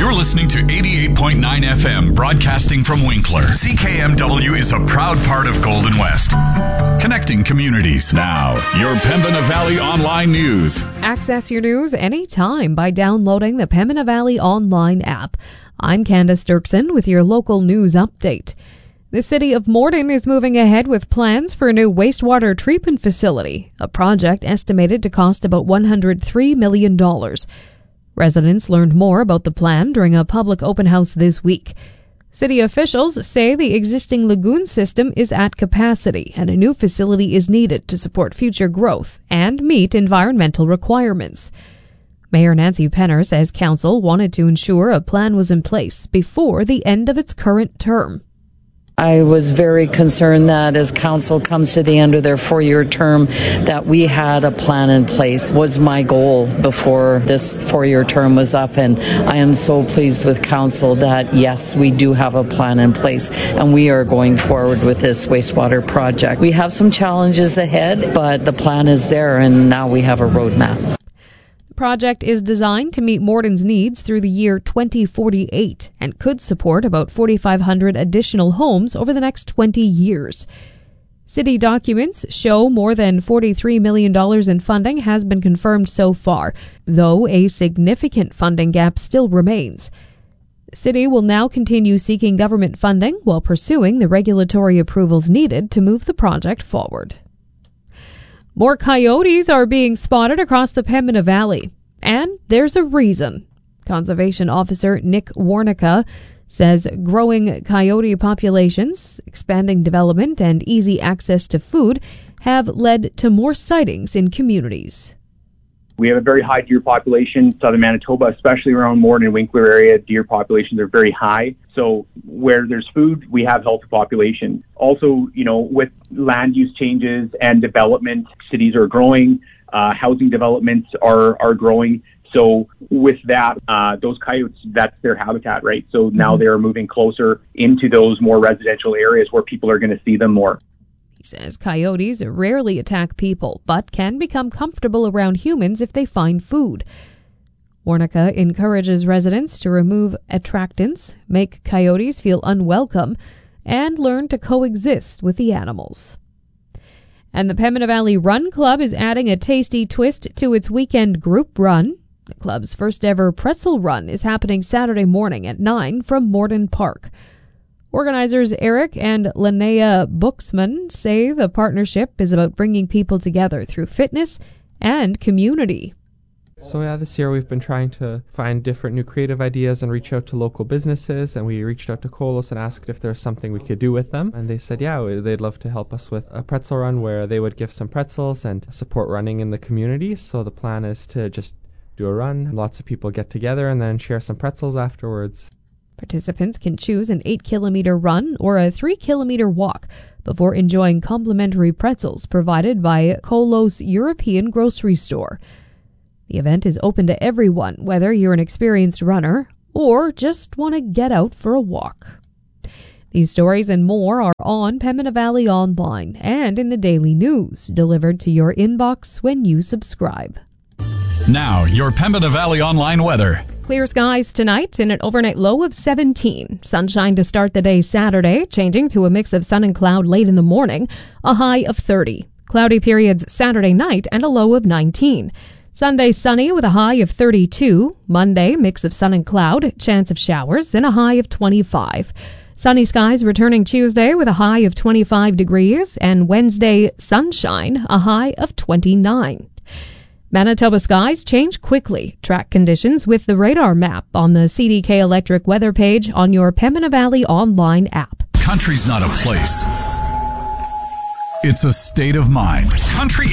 You're listening to 88.9 FM, broadcasting from Winkler. CKMW is a proud part of Golden West, connecting communities. Now, your Pembina Valley Online News. Access your news anytime by downloading the Pembina Valley Online app. I'm Candace Dirksen with your local news update. The city of Morden is moving ahead with plans for a new wastewater treatment facility, a project estimated to cost about $103 million. Residents learned more about the plan during a public open house this week. City officials say the existing lagoon system is at capacity and a new facility is needed to support future growth and meet environmental requirements. Mayor Nancy Penner says council wanted to ensure a plan was in place before the end of its current term. I was very concerned that as council comes to the end of their 4-year term, that we had a plan in place was my goal before this 4-year term was up. And I am so pleased with council that, yes, we do have a plan in place and we are going forward with this wastewater project. We have some challenges ahead, but the plan is there and now we have a roadmap. The project is designed to meet Morden's needs through the year 2048 and could support about 4,500 additional homes over the next 20 years. City documents show more than $43 million in funding has been confirmed so far, though a significant funding gap still remains. The city will now continue seeking government funding while pursuing the regulatory approvals needed to move the project forward. More coyotes are being spotted across the Pembina Valley, and there's a reason. Conservation Officer Nick Warnica says growing coyote populations, expanding development, and easy access to food have led to more sightings in communities. We have a very high deer population. Southern Manitoba, especially around Morden and Winkler area, deer populations are very high. So where there's food, we have healthy population. Also, with land use changes and development, cities are growing, housing developments are growing. So with that, those coyotes, that's their habitat, right? So now they're moving closer into those more residential areas where people are going to see them more. He says coyotes rarely attack people, but can become comfortable around humans if they find food. Warnica encourages residents to remove attractants, make coyotes feel unwelcome, and learn to coexist with the animals. And the Pembina Valley Run Club is adding a tasty twist to its weekend group run. The club's first ever pretzel run is happening Saturday morning at 9 from Morden Park. Organizers Eric and Linnea Buxman say the partnership is about bringing people together through fitness and community. So this year we've been trying to find different new creative ideas and reach out to local businesses, and we reached out to Colos and asked if there's something we could do with them, and they said they'd love to help us with a pretzel run where they would give some pretzels and support running in the community. So the plan is to just do a run, lots of people get together and then share some pretzels afterwards. Participants can choose an 8-kilometer run or a 3-kilometer walk before enjoying complimentary pretzels provided by Colos European Grocery Store. The event is open to everyone, whether you're an experienced runner or just want to get out for a walk. These stories and more are on Pembina Valley Online and in the daily news, delivered to your inbox when you subscribe. Now, your Pembina Valley Online weather. Clear skies tonight and an overnight low of 17. Sunshine to start the day Saturday, changing to a mix of sun and cloud late in the morning, a high of 30. Cloudy periods Saturday night and a low of 19. Sunday sunny with a high of 32. Monday, mix of sun and cloud, chance of showers, and a high of 25. Sunny skies returning Tuesday with a high of 25 degrees, and Wednesday, sunshine, a high of 29. Manitoba skies change quickly. Track conditions with the radar map on the CDK Electric weather page on your Pembina Valley Online app. Country's not a place. It's a state of mind. Country